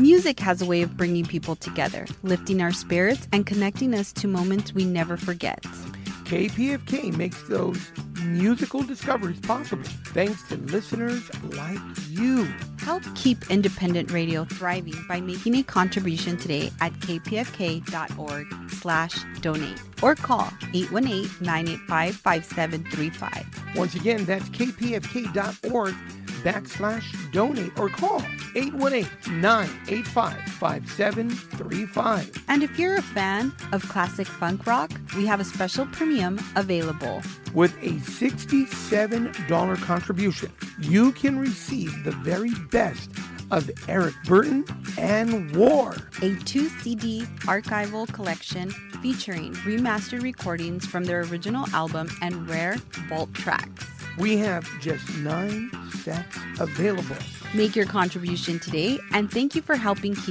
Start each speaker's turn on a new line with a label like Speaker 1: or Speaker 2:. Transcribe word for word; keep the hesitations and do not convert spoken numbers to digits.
Speaker 1: Music has a way of bringing people together, lifting our spirits, and connecting us to moments we never forget.
Speaker 2: K P F K makes those musical discoveries possible thanks to listeners like you.
Speaker 1: Help keep independent radio thriving by making a contribution today at kpfk.org slash donate or call eight one eight, nine eight five, five seven three five.
Speaker 2: Once again, that's kpfk.org backslash donate or call eight one eight, nine eight five, five seven three five.
Speaker 1: And if you're a fan of classic funk rock, we have a special premium available.
Speaker 2: With a sixty-seven dollars contribution, you can receive the very best of Eric Burden and War,
Speaker 1: a two C D archival collection featuring remastered recordings from their original album and rare vault tracks.
Speaker 2: We have just nine sets available.
Speaker 1: Make your contribution today, and thank you for helping keep